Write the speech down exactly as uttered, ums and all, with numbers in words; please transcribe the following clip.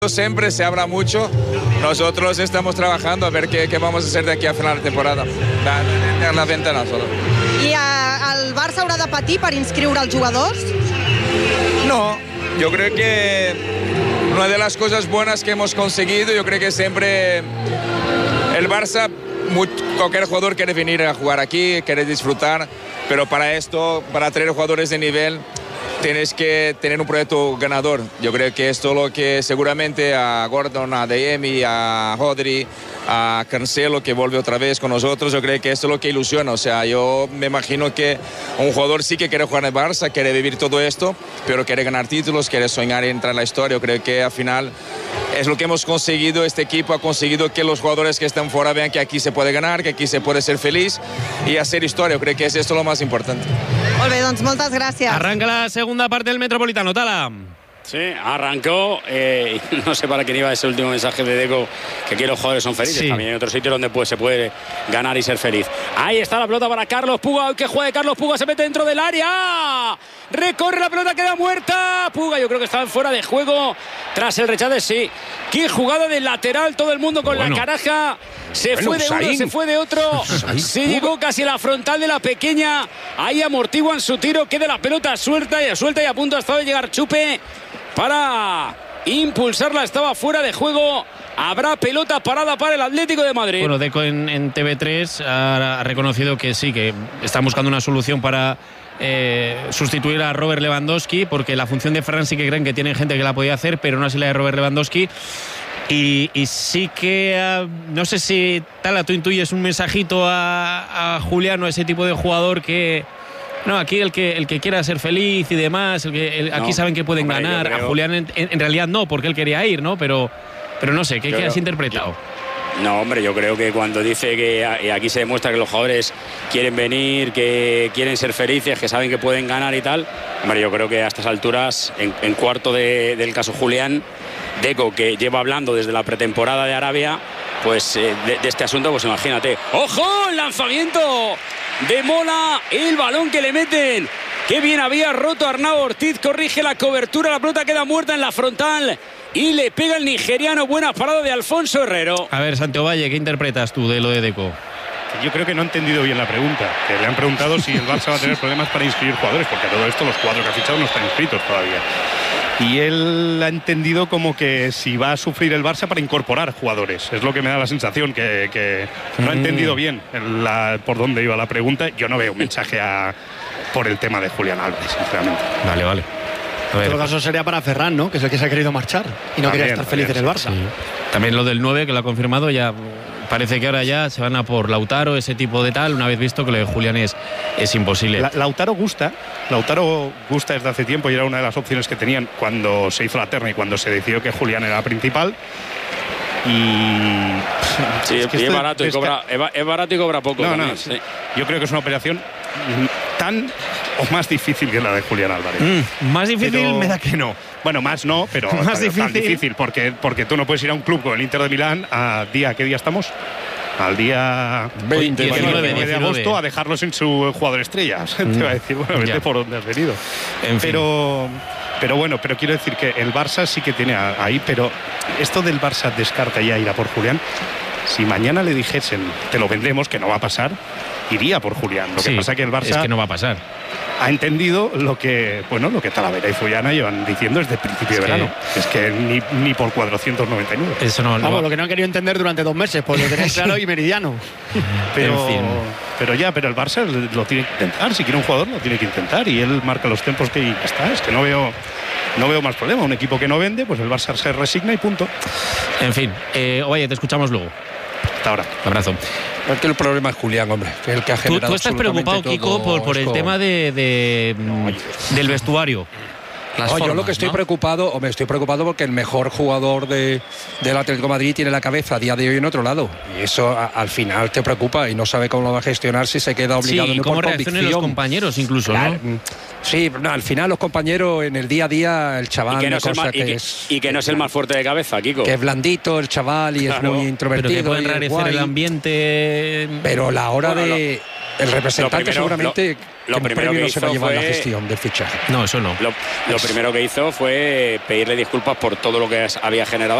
Siempre se habla mucho, nosotros estamos trabajando a ver qué, qué vamos a hacer de aquí a final de temporada, en la ventana solo. I a, el Barça haurà de patir per inscriure els jugadors? No, yo creo que una de las cosas buenas que hemos conseguido, yo creo que siempre el Barça, muy, cualquier jugador quiere venir a jugar aquí, quiere disfrutar, pero para esto, para traer jugadores de nivel, tienes que tener un proyecto ganador. Yo creo que esto es lo que seguramente a Gordon, a Adeyemi, a Rodri, a Cancelo, que vuelve otra vez con nosotros, yo creo que esto es lo que ilusiona. O sea, yo me imagino que un jugador sí que quiere jugar en el Barça, quiere vivir todo esto, pero quiere ganar títulos, quiere soñar y entrar en la historia. Yo creo que al final es lo que hemos conseguido. Este equipo ha conseguido que los jugadores que están fuera vean que aquí se puede ganar, que aquí se puede ser feliz y hacer historia. Yo creo que es esto lo más importante. Molt bé, doncs moltes gràcies. Arranca la segunda parte del Metropolitano, Tala. Sí, arrancó. Eh, no sé para quién iba ese último mensaje de Deco, que aquí los jugadores son felices. Sí. También hay otros sitios donde pues, se puede ganar y ser feliz. Ahí está la pelota para Carlos Puga. Que juegue Carlos Puga, se mete dentro del área. Recorre la pelota, queda muerta. Puga, yo creo que estaba fuera de juego tras el rechace. Sí. Qué jugada de lateral, todo el mundo con bueno. la caraja. Se bueno, fue de Usain. uno, se fue de otro. Se llegó casi a la frontal de la pequeña. Ahí amortiguan su tiro. Queda la pelota suelta y suelta y a punto ha estado de llegar Chupe para impulsarla. Estaba fuera de juego. Habrá pelota parada para el Atlético de Madrid. Bueno, Deco en, en T V tres ha, ha reconocido que sí, que están buscando una solución para eh, sustituir a Robert Lewandowski, porque la función de Ferran sí que creen que tienen gente que la podía hacer, pero no así la de Robert Lewandowski. Y, y sí que, uh, no sé si Tala, tú intuyes un mensajito a, a Julián o a ese tipo de jugador que... No, aquí el que el que quiera ser feliz y demás, el que, el, aquí no, saben que pueden hombre, ganar. Creo... A Julián en, en realidad no, porque él quería ir, ¿no? Pero, pero no sé, ¿qué, ¿qué has interpretado? Yo, no, hombre, yo creo que cuando dice que aquí se demuestra que los jugadores quieren venir, que quieren ser felices, que saben que pueden ganar y tal, hombre, yo creo que a estas alturas, en, en cuarto de, del caso Julián, Deco, que lleva hablando desde la pretemporada de Arabia, pues eh, de, de este asunto, pues imagínate. ¡Ojo! El lanzamiento de Mola, el balón que le meten. Qué bien había roto Arnau Ortiz, corrige la cobertura, la pelota queda muerta en la frontal y le pega el nigeriano. Buena parada de Alfonso Herrero. A ver, Santiago Valle, ¿qué interpretas tú de lo de Deco? Yo creo que no he entendido bien la pregunta, que le han preguntado si el Barça va a tener problemas para inscribir jugadores, porque todo esto los cuatro que ha fichado no están inscritos todavía. Y él ha entendido como que si va a sufrir el Barça para incorporar jugadores. Es lo que me da la sensación, que, que no ha entendido bien la, por dónde iba la pregunta. Yo no veo un mensaje a, por el tema de Julián Álvarez, sinceramente. Vale, vale. A ver. En todo caso sería para Ferran, ¿no? Que es el que se ha querido marchar y no también, quería estar feliz también, en el Barça. Sí. También lo del nueve, que lo ha confirmado, ya parece que ahora ya se van a por Lautaro, ese tipo de tal, una vez visto que lo de Julián es, es imposible. La, Lautaro gusta, Lautaro gusta desde hace tiempo y era una de las opciones que tenían cuando se hizo la terna y cuando se decidió que Julián era principal. Y sí, es, que es barato y cobra, es barato y cobra poco. No, también, no, sí. Yo creo que es una operación tan o más difícil que la de Julián Álvarez. Mm, más difícil pero, me da que no. Bueno, más no, pero más pero difícil. Tan difícil porque, porque tú no puedes ir a un club con el Inter de Milán a día, ¿qué día estamos? Al día veinte, diecinueve de agosto a dejarlos sin su jugador estrella. Mm. Te va a decir, bueno, vete ya. por donde has venido. En pero, fin. pero bueno, pero quiero decir que el Barça sí que tiene ahí, pero esto del Barça descarta ya ir a por Julián. Si mañana le dijesen, te lo vendemos, que no va a pasar, iría por Julián. Lo que sí, pasa que el Barça es que no va a pasar. Ha entendido lo que, bueno, lo que Talavera y Fullana llevan diciendo desde el principio es de verano. Que, es que ni, ni por cuatrocientos noventa y nueve. Eso no, no Vamos, va. Lo que no han querido entender durante dos meses, pues lo tenéis claro y meridiano. Pero, en fin. pero ya, pero el Barça lo tiene que intentar. Si quiere un jugador, lo tiene que intentar. Y él marca los tempos que ya está. Es que no veo... No veo más problema. Un equipo que no vende, pues el Barça se resigna y punto. En fin, eh, oye, te escuchamos luego. Hasta ahora. Abrazo. Es que el problema es Julián, hombre, que es el que ha generado. ¿Tú, tú estás preocupado, Kiko, por, por el con... tema de, de no, del vestuario? No, formas, yo lo que estoy ¿no? preocupado, o me estoy preocupado porque el mejor jugador de, del Atlético de Madrid tiene la cabeza a día de hoy en otro lado. Y eso a, al final te preocupa y no sabe cómo lo va a gestionar si se queda obligado. Sí, y cómo reaccionan los compañeros incluso, claro, ¿no? Sí, no, al final los compañeros en el día a día, el chaval... Y que no, es el, más, que y que, es, y que no es el más fuerte de cabeza, Kiko. Que es blandito el chaval y claro, es muy introvertido. Pero que puede enrarecer el ambiente... Pero la hora bueno, de... Lo... el representante primero, seguramente lo, lo que primero premio que no se va a hizo llevar fue, la gestión del fichaje. No, eso no. Lo, lo primero que hizo fue pedirle disculpas por todo lo que había generado